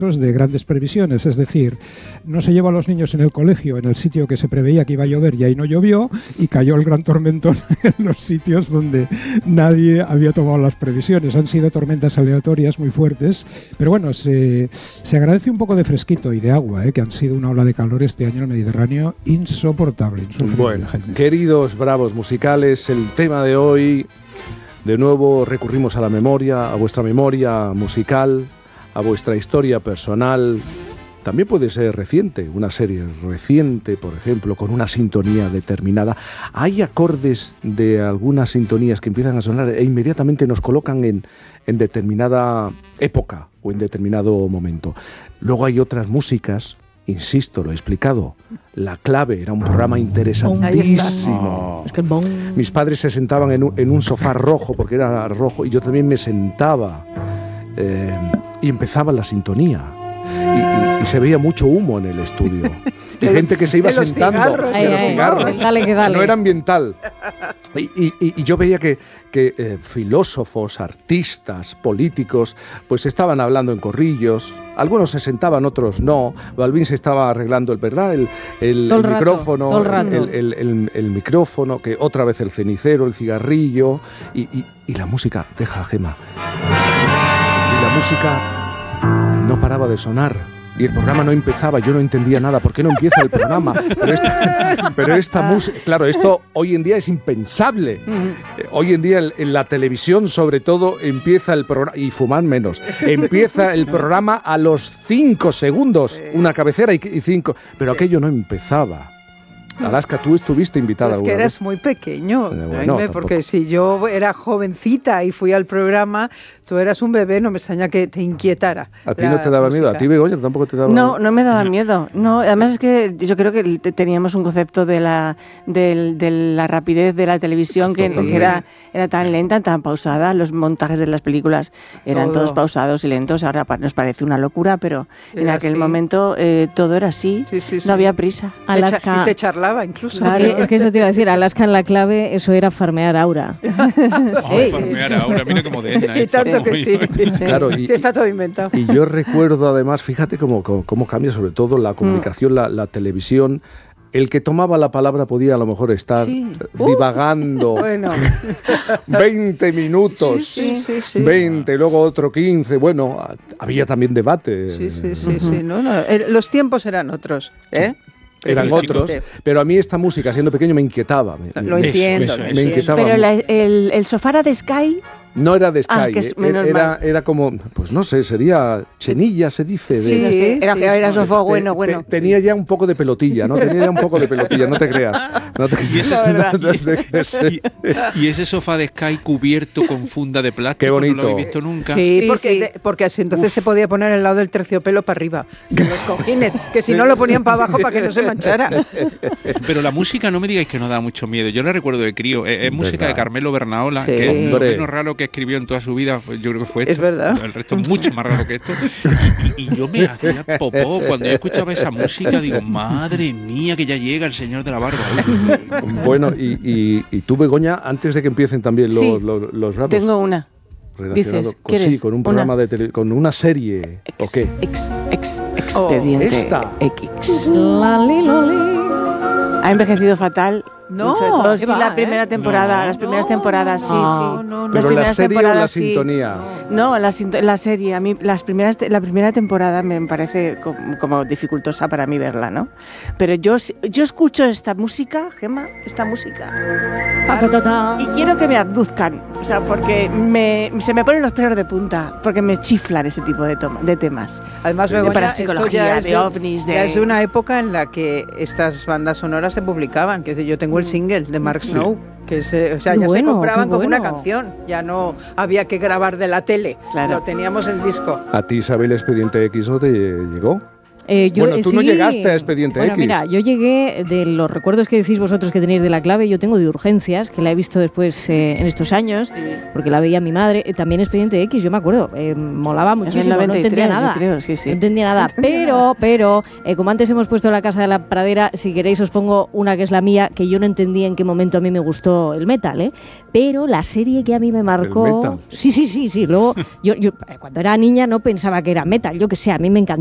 de grandes previsiones, es decir, no se llevó a los niños en el colegio, en el sitio que se preveía que iba a llover y ahí no llovió, y cayó el gran tormentón en los sitios donde nadie había tomado las previsiones. Han sido tormentas aleatorias muy fuertes, pero bueno, se agradece un poco de fresquito y de agua, que han sido una ola de calor este año en el Mediterráneo insoportable. Bueno, queridos bravos musicales, el tema de hoy, de nuevo recurrimos a la memoria, a vuestra memoria musical, a vuestra historia personal. También puede ser reciente, una serie reciente, por ejemplo, con una sintonía determinada. Hay acordes de algunas sintonías que empiezan a sonar e inmediatamente nos colocan en determinada época o en determinado momento. Luego hay otras músicas, insisto, lo he explicado. La Clave era un programa interesantísimo. Es que Mis padres se sentaban en un sofá rojo, porque era rojo, y yo también me sentaba. Y empezaba la sintonía y se veía mucho humo en el estudio y gente que se iba sentando de los cigarros. Dale. No era ambiental y yo veía que filósofos, artistas, políticos pues estaban hablando en corrillos, algunos se sentaban, otros no. Balvin se estaba arreglando el micrófono, el micrófono, que otra vez el cenicero, el cigarrillo y la música, deja Gema. Y la música no paraba de sonar y el programa no empezaba. Yo no entendía nada. ¿Por qué no empieza el programa? Pero esta música, claro, esto hoy en día es impensable. Hoy en día en la televisión, sobre todo, empieza el programa, y fumar menos, empieza el programa a los 5 segundos, una cabecera y 5, pero aquello no empezaba. Alaska, tú estuviste invitada. Es que eras muy pequeño, porque si yo era jovencita y fui al programa, tú eras un bebé, no me extraña que te inquietara. ¿A ti no te daba miedo? ¿A ti, Begoña, tampoco te daba miedo? No me daba miedo. No, además es que yo creo que teníamos un concepto de la rapidez de la televisión que era tan lenta, tan pausada. Los montajes de las películas eran todos pausados y lentos. Ahora nos parece una locura, pero en aquel momento todo era así. Sí. No había prisa. Alaska, y se charlaba incluso. Claro, es que eso te iba a decir, Alaska en La Clave, eso era farmear aura. Farmear aura, mira qué moderna. Y tanto que sí. Claro, sí, está todo inventado. Y yo recuerdo además, fíjate cómo cambia sobre todo la comunicación, la televisión. El que tomaba la palabra podía a lo mejor estar divagando 20 minutos, sí. 20, luego otro 15. Bueno, había también debate. Sí. No. Los tiempos eran otros, Eran otros, pero a mí esta música, siendo pequeño, me inquietaba. Lo entiendo. Me inquietaba. Pero el sofá era de Sky. No era de Sky, era como, pues no sé, sería chenilla, se dice. Sí, era sofá bueno. Tenía ya un poco de pelotilla, ¿no? No te creas. Y ese sofá de Sky cubierto con funda de plástico, qué bonito. No lo he visto nunca. Sí, porque así entonces se podía poner al lado del terciopelo para arriba, de los cojines, que si no lo ponían para abajo para que no se manchara. Pero la música, no me digáis que no da mucho miedo. Yo la recuerdo de crío. Es música de Carmelo Bernaola, que es lo menos raro que escribió en toda su vida, yo creo que fue esto. Es verdad. El resto es mucho más raro que esto. Y yo me hacía popó cuando yo escuchaba esa música. Digo, madre mía, que ya llega el señor de la barba. Bueno, y tú, Begoña, antes de que empiecen también los bravos. Tengo una. Dices, con un programa de tele, con una serie. ¿O qué? Expediente esta. X. Ha envejecido fatal. No, sí, la primera temporada, las primeras temporadas, sí. Pero la serie o la sintonía. No, la serie. A mí la primera temporada me parece como dificultosa para mí verla, ¿no? Pero yo escucho esta música, Gemma, y quiero que me abduzcan, o sea, porque se me ponen los pelos de punta, porque me chiflan ese tipo de temas. Además, Begoña, para psicología, de ovnis, ya es una época en la que estas bandas sonoras se publicaban, que es decir, yo tengo el single de Mark Snow, que se compraban como una canción, ya no había que grabar de la tele, lo teníamos en disco. ¿A ti, Isabel, Expediente X no te llegó? Tú no llegaste a Expediente X. Mira, yo llegué de los recuerdos que decís vosotros que tenéis de La Clave, yo tengo de Urgencias, que la he visto después en estos años, porque la veía mi madre. También Expediente X, yo me acuerdo, molaba muchísimo, 93, no entendía nada. Creo, sí. No entendía nada, pero como antes hemos puesto La Casa de la Pradera, si queréis os pongo una que es la mía, que yo no entendía en qué momento a mí me gustó el metal, pero la serie que a mí me marcó... Sí. Luego, yo cuando era niña no pensaba que era metal, yo que sé, a mí me encantaba.